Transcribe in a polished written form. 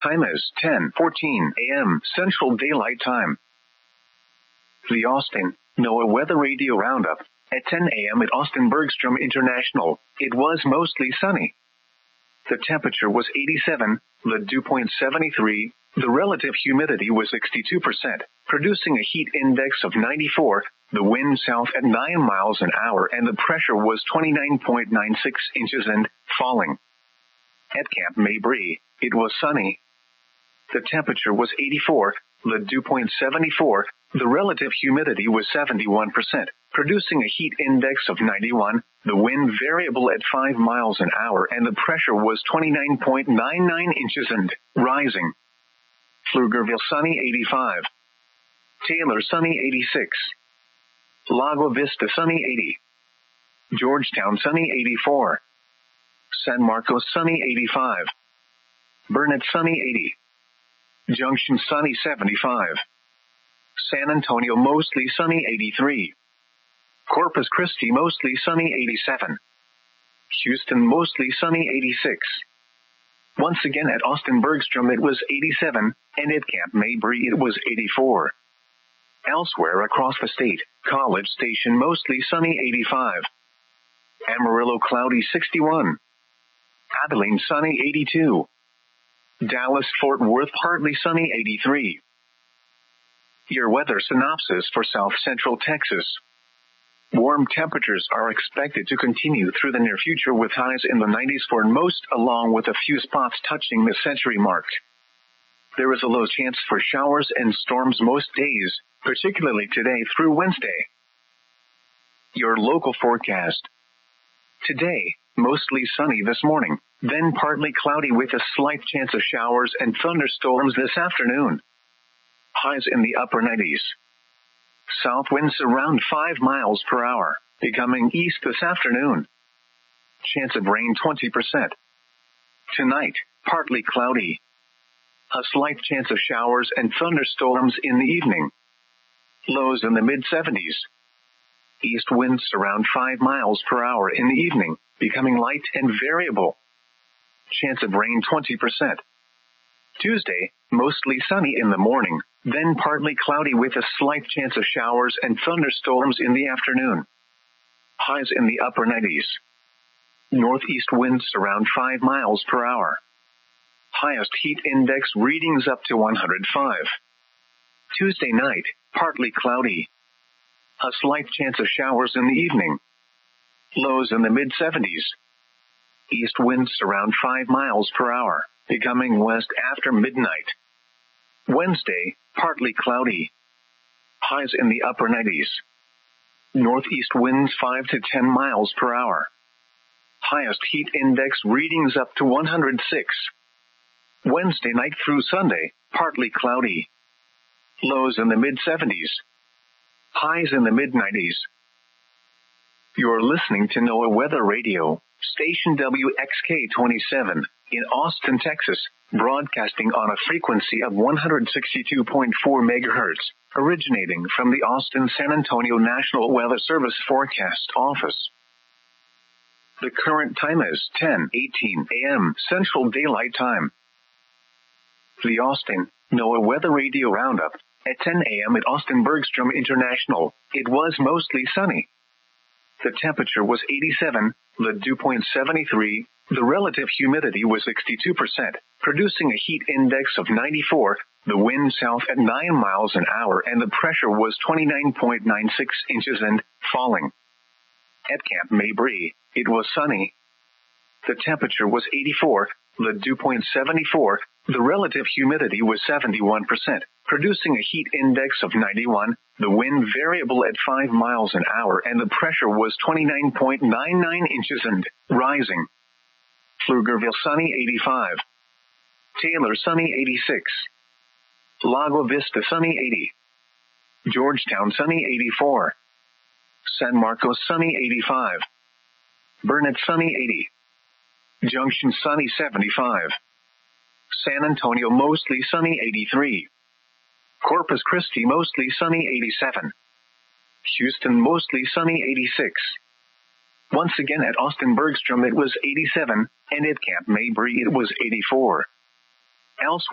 time is 10:14 a.m. Central Daylight Time. The Austin NOAA Weather Radio Roundup. At 10 a.m. at Austin Bergstrom International, it was mostly sunny. The temperature was 87, the dew point 73, the relative humidity was 62%, producing a heat index of 94, the wind south at 9 miles an hour, and the pressure was 29.96 inches and falling. At Camp Mabry, it was sunny. The temperature was 84, the dew point 74, the relative humidity was 71%, producing a heat index of 91, the wind variable at 5 miles an hour, and the pressure was 29.99 inches and rising. Pflugerville sunny 85. Taylor sunny 86. Lago Vista sunny 80. Georgetown sunny 84. San Marcos sunny 85. Burnett sunny 80. Junction sunny 75. San Antonio mostly sunny 83. Corpus Christi mostly sunny 87. Houston mostly sunny 86. Once again at Austin Bergstrom it was 87, and at Camp Mabry it was 84. Elsewhere across the state, College Station mostly sunny 85. Amarillo cloudy 61. Abilene sunny 82. Dallas Fort Worth partly sunny 83. Your weather synopsis for South Central Texas. Warm temperatures are expected to continue through the near future with highs in the 90s for most, along with a few spots touching the century mark. There is a low chance for showers and storms most days, particularly today through Wednesday. Your local forecast. Today, mostly sunny this morning, then partly cloudy with a slight chance of showers and thunderstorms this afternoon. Highs in the upper 90s. South winds around 5 miles per hour, becoming east this afternoon. Chance of rain 20%. Tonight, partly cloudy. A slight chance of showers and thunderstorms in the evening. Lows in the mid-70s. East winds around 5 miles per hour in the evening, becoming light and variable. Chance of rain 20%. Tuesday, mostly sunny in the morning, then partly cloudy with a slight chance of showers and thunderstorms in the afternoon. Highs in the upper 90s. Northeast winds around 5 miles per hour. Highest heat index readings up to 105. Tuesday night, partly cloudy. A slight chance of showers in the evening. Lows in the mid-70s. East winds around 5 miles per hour, becoming west after midnight. Wednesday, partly cloudy. Highs in the upper 90s. Northeast winds 5 to 10 miles per hour. Highest heat index readings up to 106. Wednesday night through Sunday, partly cloudy. Lows in the mid-70s. Highs in the mid-90s. You're listening to NOAA Weather Radio, station WXK-27, in Austin, Texas, broadcasting on a frequency of 162.4 megahertz, originating from the Austin San Antonio National Weather Service Forecast Office. The current time is 10:18 a.m. Central Daylight Time. The Austin NOAA Weather Radio Roundup. At 10 a.m. at Austin Bergstrom International, it was mostly sunny. The temperature was 87, the dew point 73, the relative humidity was 62%, producing a heat index of 94, the wind south at 9 miles an hour, and the pressure was 29.96 inches and falling. At Camp Mabry, it was sunny. The temperature was 84, the dew point 74, the relative humidity was 71%, producing a heat index of 91, the wind variable at 5 miles an hour, and the pressure was 29.99 inches and rising. Pflugerville sunny 85. Taylor sunny 86. Lago Vista sunny 80. Georgetown sunny 84. San Marcos sunny 85. Burnett sunny 80. Junction sunny 75. San Antonio mostly sunny 83. Corpus Christi mostly sunny 87. Houston mostly sunny 86. Once again at Austin Bergstrom it was 87, and at Camp Mabry it was 84. Elsewhere